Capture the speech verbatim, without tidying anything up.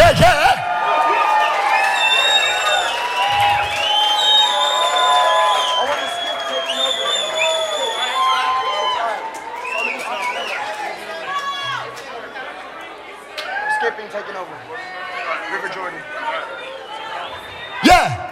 yeah, yeah. Skipping taking over. River Jordan. Yeah.